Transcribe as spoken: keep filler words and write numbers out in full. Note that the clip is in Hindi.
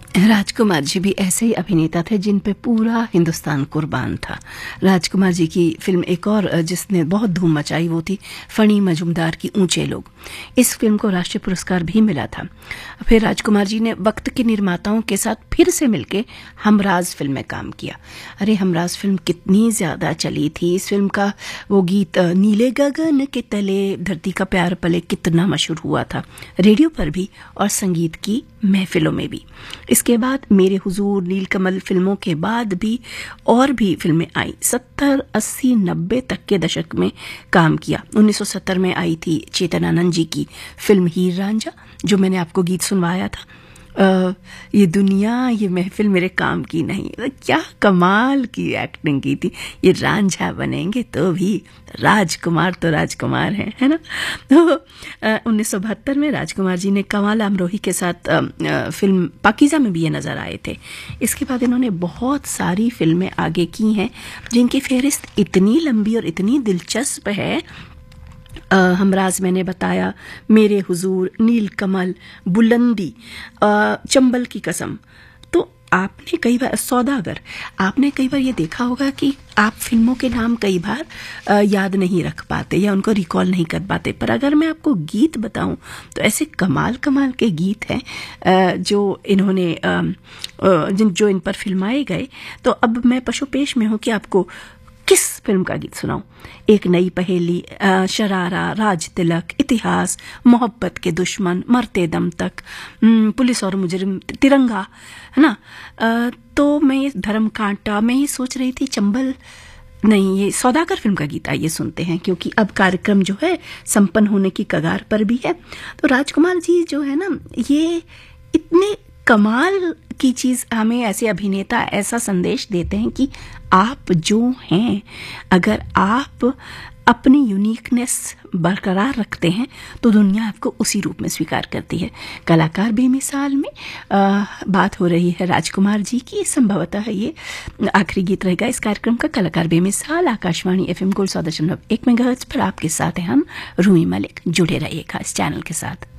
राजकुमार जी भी ऐसे ही अभिनेता थे जिन पे पूरा हिंदुस्तान कुर्बान था। राजकुमार जी की फिल्म एक और जिसने बहुत धूम मचाई वो थी फणी मजूमदार की ऊंचे लोग। इस फिल्म को राष्ट्रीय पुरस्कार भी मिला था। फिर राजकुमार जी ने वक्त के निर्माताओं के साथ फिर से मिलके हमराज फिल्म में काम किया। अरे हमराज फिल्म कितनी ज्यादा चली थी। इस फिल्म का वो गीत नीले गगन के तले धरती का प्यार पले कितना मशहूर हुआ था, रेडियो पर भी और संगीत की महफिलों में भी। इसके बाद मेरे हुजूर, नीलकमल फिल्मों के बाद भी और भी फिल्में आई। सत्तर अस्सी नब्बे तक के दशक में काम किया। उन्नीस सौ सत्तर में आई थी चेतन आनंद जी की फिल्म हीर रांझा, जो मैंने आपको गीत सुनवाया था, आ, ये दुनिया ये महफिल मेरे काम की नहीं। क्या कमाल की एक्टिंग की थी। ये रांझा बनेंगे तो भी राजकुमार तो राजकुमार हैं, है ना। तो उन्नीस सौ बहत्तर में राजकुमार जी ने कमाल अमरोही के साथ आ, आ, फिल्म पाकीज़ा में भी ये नजर आए थे। इसके बाद इन्होंने बहुत सारी फिल्में आगे की हैं जिनकी फहरिस्त इतनी लंबी और इतनी दिलचस्प है। Uh, हमराज मैंने बताया, मेरे हुजूर, नीलकमल, बुलंदी, uh, चंबल की कसम। तो आपने कई बार सौदागर, आपने कई बार ये देखा होगा कि आप फिल्मों के नाम कई बार uh, याद नहीं रख पाते या उनको रिकॉल नहीं कर पाते, पर अगर मैं आपको गीत बताऊं तो ऐसे कमाल कमाल के गीत हैं uh, जो इन्होंने uh, uh, जिन जो इन पर फिल्माए गए। तो अब मैं पशुपेश में हूं कि आपको किस फिल्म का गीत सुनाऊं। एक नई पहेली, शरारा, राज तिलक, इतिहास, मोहब्बत के दुश्मन, मरते दम तक, पुलिस और मुजरिम, तिरंगा, है ना। तो मैं ये धर्म कांटा, मैं ये सोच रही थी चंबल नहीं, ये सौदागर फिल्म का गीत आइए सुनते हैं, क्योंकि अब कार्यक्रम जो है संपन्न होने की कगार पर भी है। तो राजकुमार जी जो है ना, ये इतने कमाल की चीज हमें, ऐसे अभिनेता ऐसा संदेश देते हैं कि आप जो हैं, अगर आप अपनी यूनिकनेस बरकरार रखते हैं तो दुनिया आपको उसी रूप में स्वीकार करती है। कलाकार बेमिसाल में आ, बात हो रही है राजकुमार जी की। संभवतः ये आखिरी गीत रहेगा इस कार्यक्रम का। कलाकार बेमिसाल, आकाशवाणी एफएम गोल्ड सौ दशमलव एक मेगाहर्ट्ज पर आपके साथ हैं हम, रूमी मलिक। जुड़े रहिएगा इस चैनल के साथ।